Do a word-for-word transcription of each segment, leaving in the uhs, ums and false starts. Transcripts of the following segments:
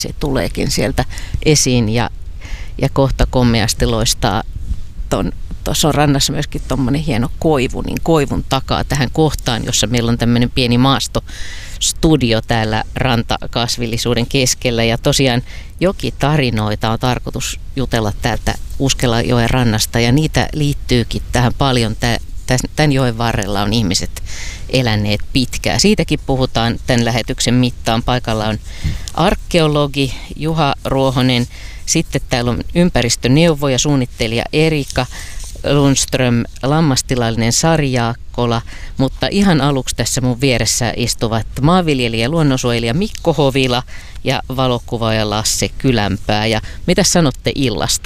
se tuleekin sieltä esiin ja, ja kohta komeasti loistaa ton. Tuossa on rannassa myöskin tuommoinen hieno koivu, niin koivun takaa tähän kohtaan, jossa meillä on tämmöinen pieni maastostudio täällä rantakasvillisuuden keskellä. Ja tosiaan jokitarinoita on tarkoitus jutella täältä Uskelajoen rannasta ja niitä liittyykin tähän paljon. Tämän joen varrella on ihmiset eläneet pitkään. Siitäkin puhutaan tämän lähetyksen mittaan. Paikalla on arkeologi Juha Ruohonen, sitten täällä on ympäristöneuvoja, suunnittelija Erika Lundström, lammastilallinen Sari Jaakkola, mutta ihan aluksi tässä mun vieressä istuvat maanviljelijä ja luonnonsuojelija Mikko Hovila ja valokuvaaja Lasse Kylänpää. Ja mitä sanotte illasta?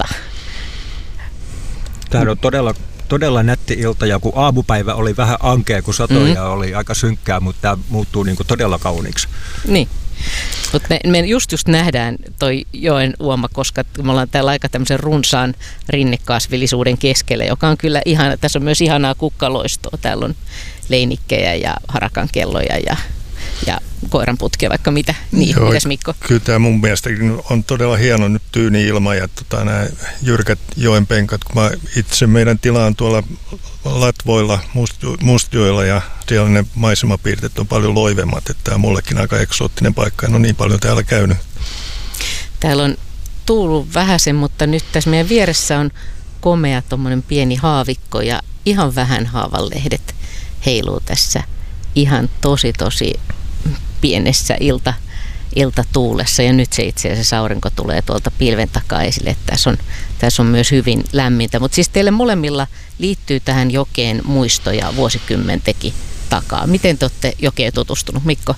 Tämä on todella, todella nätti ilta ja kun aamupäivä oli vähän ankea, kun satoi ja mm-hmm. oli aika synkkää, mutta tämä muuttuu niin kuin todella kauniiksi. Niin. Mutta me, me just just nähdään toi joen uoma, koska me ollaan täällä aika tämmöisen runsaan rinnekasvillisuuden keskellä, joka on kyllä ihana. Tässä on myös ihanaa kukkaloistoa. Täällä on leinikkejä ja harakan kelloja ja, ja koiranputkia, vaikka mitä. Niin, Joo, mitäs Mikko? Kyllä tämä mun mielestä on todella hieno nyt tyyni ilma ja tota, nämä jyrkät joen penkat. Kun mä itse meidän tilaan tuolla Latvoilla, Mustjoella ja siellä ne maisemapiirteet on paljon loivemmat, että tämä on mullekin aika eksoottinen paikka. En ole niin paljon täällä käynyt. Täällä on tuullut vähäsen, mutta nyt tässä meidän vieressä on komea tommonen pieni haavikko ja ihan vähän haavanlehdet heiluu tässä ihan tosi tosi pienessä ilta, iltatuulessa ja nyt se itse asiassa aurinko tulee tuolta pilven takaa esille, että tässä on, tässä on myös hyvin lämmintä, mutta siis teille molemmilla liittyy tähän jokeen muistoja vuosikymmentekin takaa. Miten te olette jokeen tutustunut, Mikko?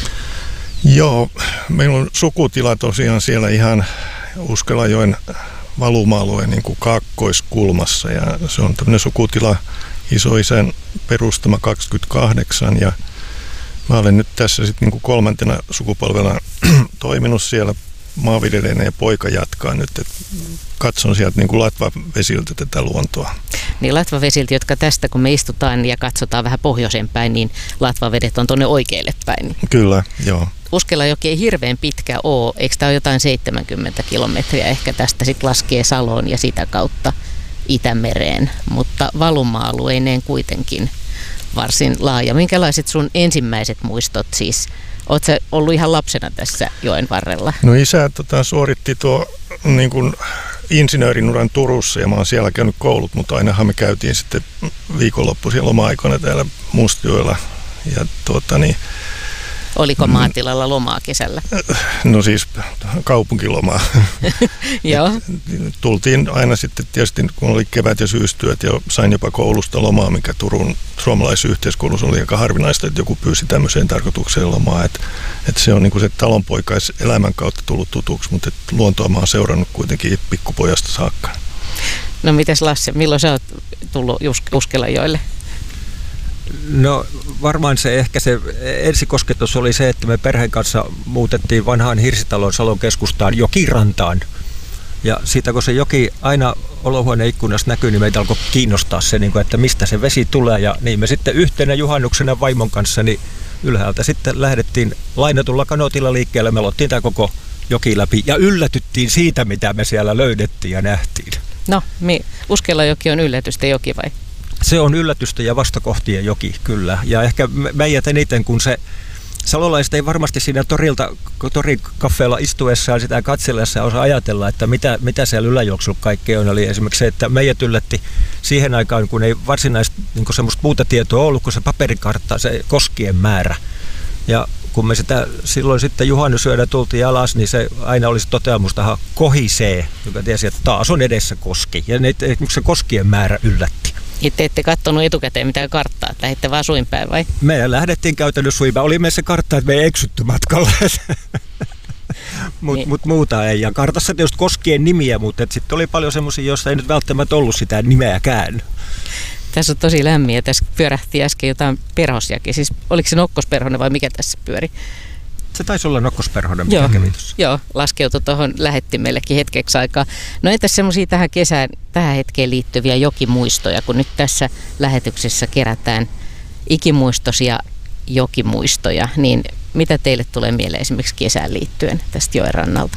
Joo, meillä on sukutila tosiaan siellä ihan Uskelajoen valuma-alueen niin kuin kaakkoiskulmassa ja se on tämmöinen sukutila isoisän perustama kaksikymmentäkahdeksan ja mä olen nyt tässä sitten niin kuin kolmantena sukupolvena toiminut siellä maanviljelijänä ja poika jatkaa nyt, että katson sieltä niin kuin latvavesiltä tätä luontoa. Niin latvavesiltä, jotka tästä kun me istutaan ja katsotaan vähän pohjoiseen päin, niin latvavedet on tuonne oikealle päin. Kyllä, joo. Uskelajoki ei hirveän pitkä ole, eikö tämä ole jotain seitsemänkymmentä kilometriä, ehkä tästä sitten laskee Saloon ja sitä kautta Itämereen, mutta valuma-alueineen kuitenkin varsin laaja. Minkälaiset sun ensimmäiset muistot siis? Oletko sä ollut ihan lapsena tässä joen varrella? No isä tota, suoritti tuo niin kuin insinöörinuran Turussa ja mä oon siellä käynyt koulut, mutta ainahan me käytiin sitten viikonloppuisia loma-aikoina täällä Mustjoella. Ja tuota niin, oliko maatilalla lomaa kesällä? No siis kaupunkilomaa. Joo. Tultiin aina sitten tietysti, kun oli kevät- ja syystyöt ja sain jopa koulusta lomaa, mikä Turun suomalaisessa yhteiskoulussa oli aika harvinaista, että joku pyysi tämmöiseen tarkoitukseen lomaa. Että et se on niin kuin se talonpoikais elämän kautta tullut tutuksi, mutta luontoa mä oon seurannut kuitenkin pikkupojasta saakka. No mites Lasse, milloin sä oot tullut Uskelajoelle? No varmaan se ehkä se ensikosketus oli se, että me perheen kanssa muutettiin vanhaan Hirsitalon Salon keskustaan jokirantaan. Ja siitä kun se joki aina olohuoneen ikkunasta näkyy, niin meitä alkoi kiinnostaa se, että mistä se vesi tulee. Ja niin me sitten yhtenä juhannuksena vaimon kanssa niin ylhäältä sitten lähdettiin lainatulla kanootilla liikkeelle. Me aloittiin tämä koko joki läpi ja yllätyttiin siitä, mitä me siellä löydettiin ja nähtiin. No, Uskelajoki on yllätysten joki vai? Se on yllätystä ja vastakohtien joki, kyllä. Ja ehkä meidät eniten, kun se salolaiset ei varmasti siinä torilta, torikaffeella istuessaan sitä katsellessa osaa ajatella, että mitä, mitä siellä yläjuoksulla kaikkea on. Eli esimerkiksi se, että meidät yllätti siihen aikaan, kun ei varsinaisesti niin semmoista muuta tietoa ollut, kuin se paperikartta, se koskien määrä. Ja kun me sitä silloin sitten juhannusyönä tultiin alas, niin se aina olisi toteamus tähän kohisee, joka tiesi, että taas on edessä koski. Ja ne, se koskien määrä yllätti. Te ette katsonut etukäteen mitään karttaa, että lähditte vaan suinpäin vai? Me lähdettiin käytännössä suinpäin. Oli meissä kartta, että me ei eksytty matkalla. Mutta niin. mut muuta ei. Ja kartassa tietysti koskien nimiä, mutta sitten oli paljon semmoisia, joissa ei nyt välttämättä ollut sitä nimeäkään. Tässä on tosi lämmin ja tässä pyörähti äsken jotain perhosjakin. Siis oliko se nokkosperhonen vai mikä tässä pyöri? Se taisi olla nokkosperhonen, mikä joo. kävi tuossa. Joo, laskeutui tuohon lähettimellekin hetkeksi aikaa. No entäs semmoisia tähän kesään, tähän hetkeen liittyviä jokimuistoja, kun nyt tässä lähetyksessä kerätään ikimuistoisia jokimuistoja, niin mitä teille tulee mieleen esimerkiksi kesään liittyen tästä joen rannalta?